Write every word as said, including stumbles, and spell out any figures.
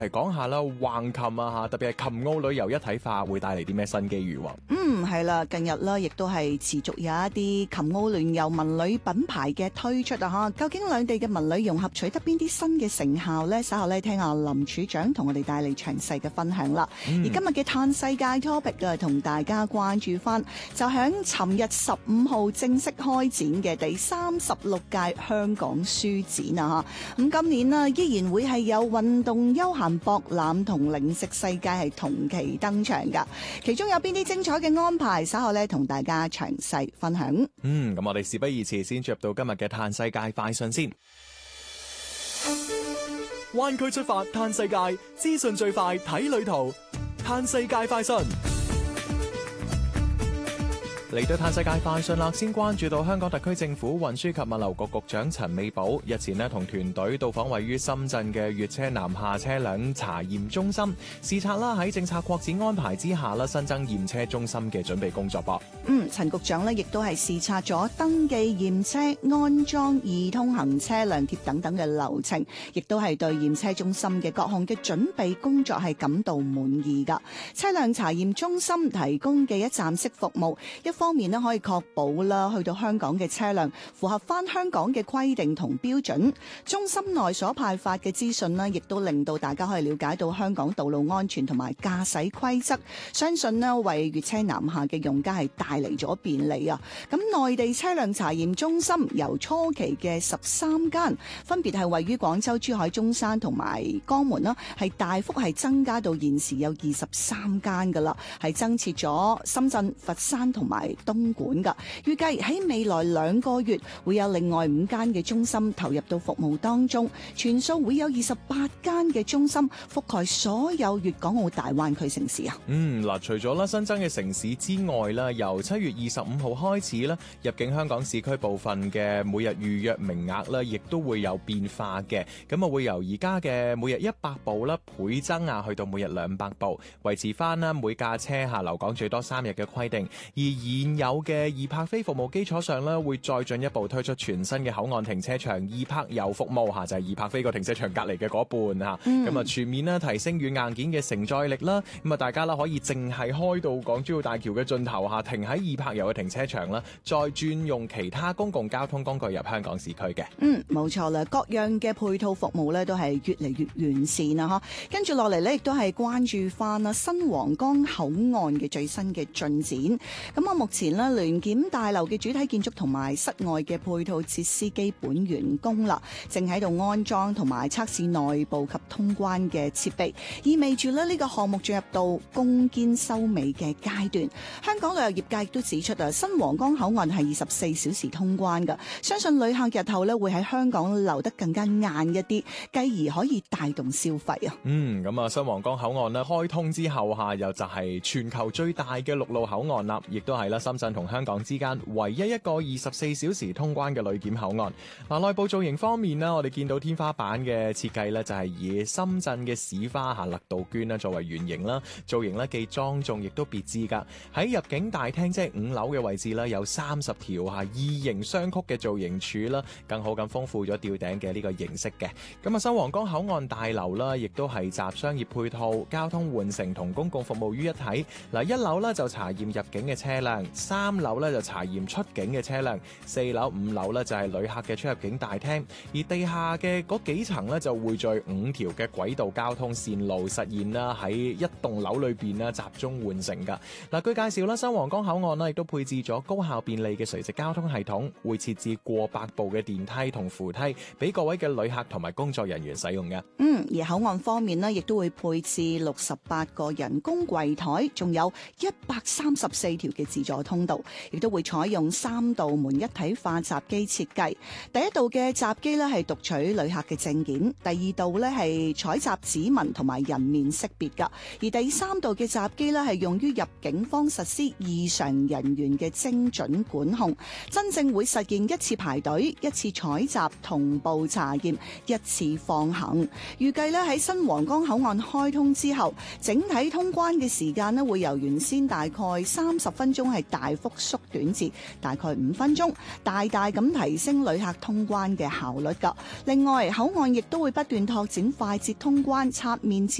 嚟講下啦，橫琴啊嚇，特別係琴澳旅遊一體化會帶嚟啲咩新機遇喎？ 嗯，係啦，近日啦，亦都係持續有一啲琴澳聯遊文旅品牌嘅推出啊嚇。究竟兩地嘅文旅融合取得邊啲新嘅成效呢？稍後咧聽下林處長同我哋帶嚟詳細嘅分享啦。嗯、而今日嘅嘆世界 topic 啊，同大家關注翻，就響尋日十五號正式開展嘅第三十六屆香港書展啊嚇。咁今年呢，依然會係有運動休閒博覽同零食世界係同期登場噶，其中有邊啲精彩嘅安排，稍後咧同大家詳細分享。 嗯，咁我哋事不宜遲，先進入到今日嘅嘆世界快訊先。灣區出發嘆世界，資訊最快睇旅途，嘆世界快訊。嚟到嘆世界快訊啦，先關注到香港特區政府運輸及物流局局長陳美寶日前呢同團隊到訪位於深圳嘅粵車南下車輛查驗中心，視察啦喺政策擴展安排之下啦新增驗車中心嘅準備工作噃。 嗯，陳局長呢亦都係視察咗登記驗車、安裝易通行車輛貼等等嘅流程，亦都係對驗車中心嘅各項嘅準備工作係感到滿意噶。車輛查驗中心提供嘅一站式服務，一方面呢可以確保啦，去到香港嘅車輛符合翻香港嘅規定同標準。中心內所派發嘅資訊呢，亦都令到大家可以了解到香港道路安全同埋駕駛規則。相信呢，為粵車南下嘅用家係帶嚟咗便利啊！咁內地車輛查驗中心由初期嘅十三間，分別係位於廣州、珠海、中山同埋江門啦，係大幅係增加到現時有二十三間噶啦，係增設咗深圳、佛山同埋東莞噶。預計喺未來兩個月會有另外五間嘅中心投入到服務當中，全數會有二十八間嘅中心覆蓋所有粵港澳大灣區城市啊！ 嗯，嗱，除咗啦新增嘅城市之外啦，由七月二十五號開始啦，入境香港市區部分嘅每日預約名額咧，亦都會有變化嘅。咁啊，會由而家嘅每日一百部啦倍增啊，去到每日兩百部，維持翻啦每架車下留港最多三日嘅規定。而現有嘅易泊飛服務基礎上咧，會再進一步推出全新嘅口岸停車場易泊遊服務嚇，就係易泊飛個停車場隔離嘅嗰半嚇。咁啊、嗯，全面咧提升軟硬件嘅承載力啦。咁啊，大家啦可以淨係開到港珠澳大橋嘅盡頭下，停喺易泊遊嘅停車場啦，再轉用其他公共交通工具入香港市區嘅。嗯， 冇錯啦，各樣嘅配套服務咧都係越嚟越完善啦，嗬。跟住落嚟咧，亦都係關注翻啦新皇崗口岸嘅最新嘅進展。咁啊，目前咧聯檢大樓嘅主體建築同埋室外嘅配套設施基本完工啦，正喺度安裝同埋測試內部及通關嘅設備，意味住咧呢個項目進入到攻堅收尾嘅階段。香港旅遊業界亦都指出啊，新皇崗口岸係二十四小時通關㗎，相信旅客日後咧會喺香港留得更加晏一啲，繼而可以帶動消費啊。 嗯，咁啊，新皇崗口岸咧開通之後下，又就係全球最大嘅陸路口岸啦，亦都係啦深圳同香港之間唯一一個二十四小時通關嘅旅檢口岸。嗱，內部造型方面咧，我哋見到天花板嘅設計咧就係以深圳嘅市花下勒杜鵑咧作為原型啦，造型咧既莊重亦都別致噶。喺入境大廳即係五樓嘅位置咧，有三十條吓異形雙曲嘅造型柱啦，更好咁豐富咗吊頂嘅呢個形式嘅。咁啊，新皇崗口岸大樓啦，亦都係集商業配套、交通換乘同公共服務於一體。嗱，一樓咧就查驗入境嘅車輛，三樓咧就查驗出境嘅車輛，四樓、五樓咧就係旅客嘅出入境大廳，而地下嘅嗰幾層咧就匯聚五條嘅軌道交通線路，實現啦喺一棟樓裏邊啦集中換乘噶。嗱，據介紹啦，新皇崗口岸啦亦都配置咗高效便利嘅垂直交通系統，會設置過百部嘅電梯同扶梯，俾各位嘅旅客同埋工作人員使用嘅。 嗯，而口岸方面呢，亦都會配置六十八個人工櫃台，仲有一百三十四條嘅自助通道，亦都會採用三道門一體化閘機設計。第一道嘅閘機呢係讀取旅客嘅證件，第二道呢係採集指紋同埋人面識別噶，而第三道嘅閘機呢係用於入境方實施異常人員嘅精準管控，真正會實現一次排隊、一次採集、同步查驗、一次放行。預計呢喺新皇崗口岸開通之後，整體通關嘅時間呢會由原先大概三十分鐘係係大幅縮短至大概五分鐘，大大咁提升旅客通關嘅效率㗎。另外，口岸亦都會不斷拓展快捷通關、刷面